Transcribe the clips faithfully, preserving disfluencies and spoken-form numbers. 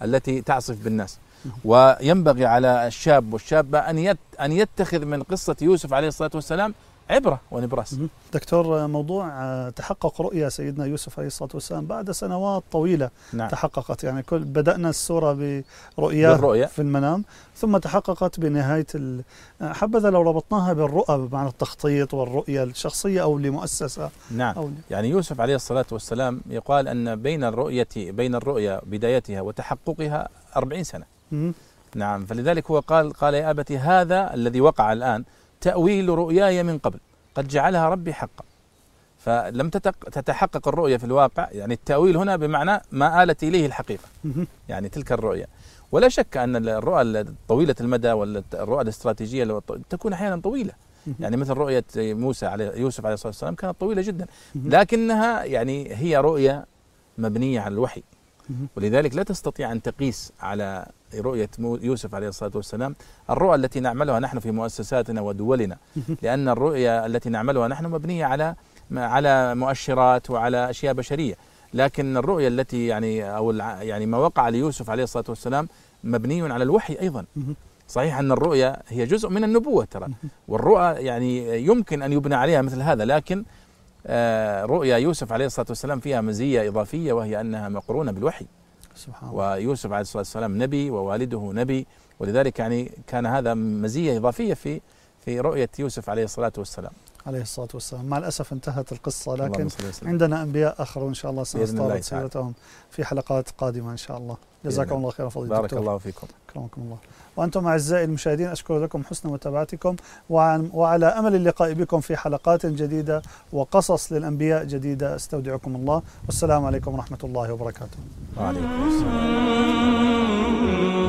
التي تعصف بالناس. وينبغي على الشاب والشابة أن أن يتخذ من قصة يوسف عليه الصلاة والسلام عبرة ونبراس. دكتور، موضوع تحقق رؤيا سيدنا يوسف عليه الصلاة والسلام بعد سنوات طويلة. نعم. تحققت، يعني كل بدأنا السورة برؤيا في المنام ثم تحققت بنهاية ال... حبذا لو ربطناها بالرؤى بمعنى التخطيط والرؤية الشخصية أو لمؤسسة. نعم. أو ل... يعني يوسف عليه الصلاة والسلام يقال أن بين الرؤية بين الرؤيا بدايتها وتحققها أربعين سنة. م- نعم. فلذلك هو قال قال يا أبت هذا الذي وقع الآن تأويل رؤياي من قبل قد جعلها ربي حقا. فلم تتحقق الرؤيا في الواقع، يعني التأويل هنا بمعنى ما آلت إليه الحقيقة، يعني تلك الرؤيا. ولا شك أن الرؤى طويلة المدى والرؤى الاستراتيجية تكون أحيانا طويلة، يعني مثل رؤية موسى عليه يوسف عليه الصلاة والسلام كانت طويلة جدا، لكنها يعني هي رؤيا مبنية على الوحي، ولذلك لا تستطيع أن تقيس على رؤية يوسف عليه الصلاة والسلام الرؤى التي نعملها نحن في مؤسساتنا ودولنا، لأن الرؤيا التي نعملها نحن مبنية على على مؤشرات وعلى أشياء بشرية، لكن الرؤيا التي يعني أو يعني ما وقع ليوسف عليه الصلاة والسلام مبني على الوحي أيضا. صحيح أن الرؤيا هي جزء من النبوة ترى، والرؤى يعني يمكن أن يبنى عليها مثل هذا، لكن رؤيا يوسف عليه الصلاة والسلام فيها مزية إضافية وهي أنها مقرونة بالوحي. سبحان الله. ويوسف عليه الصلاة والسلام نبي ووالده نبي، ولذلك يعني كان هذا مزية إضافية في في رؤية يوسف عليه الصلاة والسلام. عليه الصلاة والسلام. مع الأسف انتهت القصة، لكن عندنا أنبياء آخرون إن شاء الله سنستعرض سيرتهم في حلقات قادمة إن شاء الله. جزاكم الله خيرا فضيلة الدكتور. بارك الله فيكم. أكرمكم الله. وأنتم أعزائي المشاهدين أشكر لكم حسن متابعتكم، وعلى أمل اللقاء بكم في حلقات جديدة وقصص للأنبياء جديدة. استودعكم الله، والسلام عليكم ورحمة الله وبركاته. وعليكم السلام.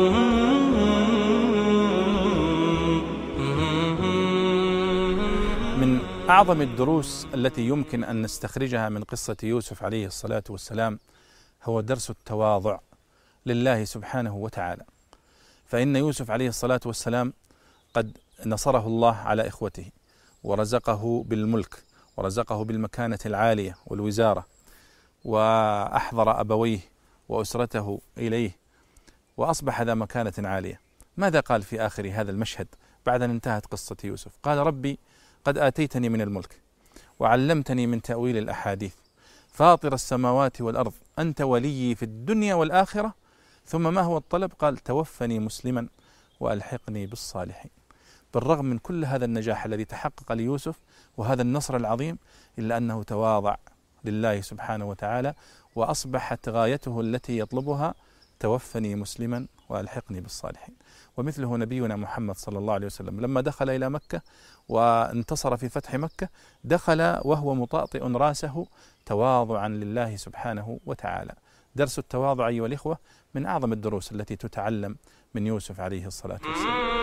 من أعظم الدروس التي يمكن أن نستخرجها من قصة يوسف عليه الصلاة والسلام هو درس التواضع لله سبحانه وتعالى. فإن يوسف عليه الصلاة والسلام قد نصره الله على إخوته، ورزقه بالملك، ورزقه بالمكانة العالية والوزارة، وأحضر أبويه وأسرته إليه، وأصبح ذا مكانة عالية. ماذا قال في آخر هذا المشهد بعد أن انتهت قصة يوسف؟ قال ربي قد آتيتني من الملك وعلمتني من تأويل الأحاديث، فاطر السماوات والأرض أنت ولي في الدنيا والآخرة. ثم ما هو الطلب؟ قال توفني مسلما وألحقني بالصالحين. بالرغم من كل هذا النجاح الذي تحقق ليوسف وهذا النصر العظيم، إلا أنه تواضع لله سبحانه وتعالى، وأصبحت غايته التي يطلبها توفني مسلما وألحقني بالصالحين. ومثله نبينا محمد صلى الله عليه وسلم لما دخل إلى مكة وانتصر في فتح مكة، دخل وهو مطأطئ رأسه تواضعا لله سبحانه وتعالى. درس التواضع أيها الإخوة من أعظم الدروس التي تتعلم من يوسف عليه الصلاة والسلام.